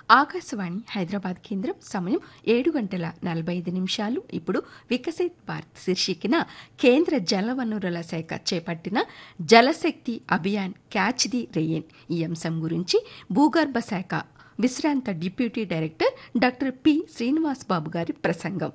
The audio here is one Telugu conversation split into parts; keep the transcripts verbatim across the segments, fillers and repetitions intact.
ఆకాశవాణి హైదరాబాద్ కేంద్రం సమయం ఏడు గంటల నలభై ఐదు నిమిషాలు. ఇప్పుడు వికసిత్ భారత్ శీర్షికన కేంద్ర జలవనరుల శాఖ చేపట్టిన జలశక్తి అభియాన్ క్యాచ్ ది రెయిన్ ఈ అంశం గురించి భూగర్భ శాఖ విశ్రాంత deputy director doctor P Srinivas బాబు గారి ప్రసంగం.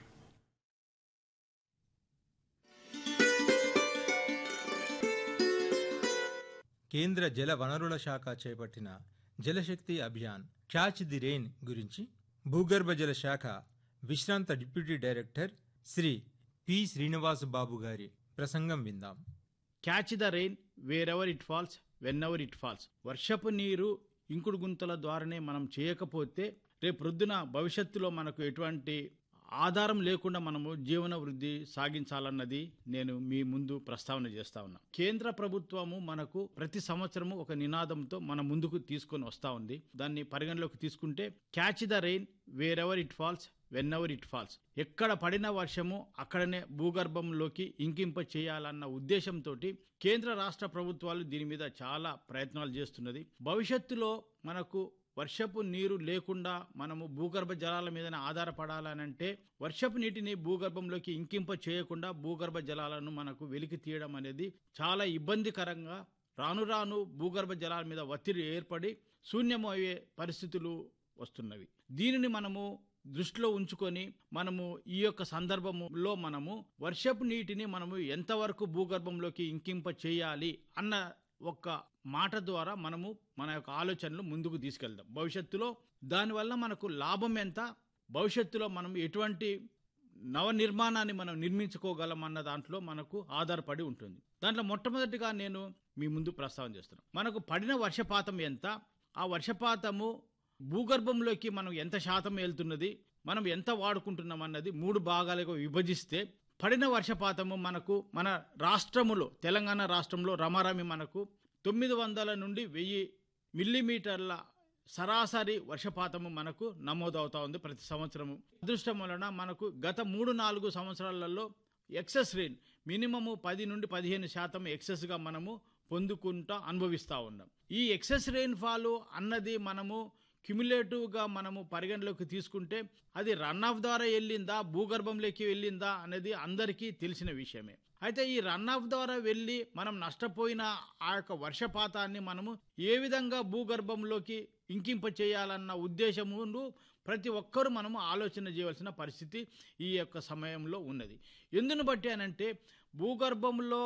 కేంద్ర జల వనరుల శాఖ చేపట్టిన జలశక్తి అభియాన్ క్యాచ్ ది రెయిన్ గురించి భూగర్భ జల శాఖ విశ్రాంత deputy director Shri P Srinivas బాబు గారి ప్రసంగం విందాం. Catch the rain wear ever it falls when ever it falls. వర్షపు నీరు ఇంకుడు గుంతల ద్వారానే మనం చేయకపోతే రేపు ప్రొద్దున భవిష్యత్తులో మనకు ఎటువంటి ఆధారం లేకుండా మనము జీవన వృద్ధి సాగించాలన్నది నేను మీ ముందు ప్రస్తావన చేస్తా ఉన్నా. కేంద్ర ప్రభుత్వము మనకు ప్రతి సంవత్సరము ఒక నినాదంతో మన ముందుకు తీసుకొని వస్తా ఉంది. దాన్ని పరిగణలోకి తీసుకుంటే catch the rain wear ever it falls when ever it falls. ఎక్కడ పడిన వర్షము అక్కడనే భూగర్భంలోకి ఇంకింప చేయాలన్న ఉద్దేశంతో కేంద్ర రాష్ట్ర ప్రభుత్వాలు దీని మీద చాలా ప్రయత్నాలు చేస్తున్నది. భవిష్యత్తులో మనకు వర్షపు నీరు లేకుండా మనము భూగర్భ జలాల మీదనే ఆధారపడాలనంటే వర్షపు నీటిని భూగర్భంలోకి ఇంకింప చేయకుండా భూగర్భ జలాలను మనకు వెలికి తీయడం అనేది చాలా ఇబ్బందికరంగా రాను రాను భూగర్భ జలాల మీద ఒత్తిడి ఏర్పడి శూన్యము అయ్యే పరిస్థితులు వస్తున్నవి. దీనిని మనము దృష్టిలో ఉంచుకొని మనము ఈ యొక్క సందర్భంలో మనము వర్షపు నీటిని మనము ఎంతవరకు భూగర్భంలోకి ఇంకింప చేయాలి అన్న ఒక్క మాట ద్వారా మనము మన యొక్క ఆలోచనలు ముందుకు తీసుకెళ్దాం. భవిష్యత్తులో దానివల్ల మనకు లాభం ఎంత, భవిష్యత్తులో మనం ఎటువంటి నవనిర్మాణాన్ని మనం నిర్మించుకోగలం అన్న దాంట్లో మనకు ఆధారపడి ఉంటుంది. దాంట్లో మొట్టమొదటిగా నేను మీ ముందు ప్రస్తావన చేస్తున్నాను. మనకు పడిన వర్షపాతం ఎంత, ఆ వర్షపాతము భూగర్భంలోకి మనం ఎంత శాతం వెళ్తున్నది, మనం ఎంత వాడుకుంటున్నాం అన్నది మూడు భాగాలుగా విభజిస్తే పడిన వర్షపాతము మనకు మన రాష్ట్రములో తెలంగాణ రాష్ట్రంలో రమారమి మనకు తొమ్మిది వందల నుండి వెయ్యి మిల్లీమీటర్ల సరాసరి వర్షపాతము మనకు నమోదవుతా ఉంది ప్రతి సంవత్సరము. అదృష్టం వలన మనకు గత మూడు నాలుగు సంవత్సరాలలో ఎక్సెస్ రెయిన్ మినిమము పది నుండి పదిహేను శాతం ఎక్సెస్గా మనము పొందుకుంటా అనుభవిస్తూ ఉన్నాం. ఈ ఎక్సెస్ రెయిన్ ఫాల్ అన్నది మనము క్యుములేటివ్గా మనము పరిగణలోకి తీసుకుంటే అది రన్ ఆఫ్ ద్వారా వెళ్ళిందా భూగర్భంలోకి వెళ్ళిందా అనేది అందరికీ తెలిసిన విషయమే. అయితే ఈ రన్ ఆఫ్ ద్వారా వెళ్ళి మనం నష్టపోయిన ఆ యొక్క వర్షపాతాన్ని మనము ఏ విధంగా భూగర్భంలోకి ఇంకింప చేయాలన్న ఉద్దేశమును ప్రతి ఒక్కరూ మనము ఆలోచన చేయవలసిన పరిస్థితి ఈ యొక్క సమయంలో ఉన్నది. ఎందును బట్టి అనంటే భూగర్భంలో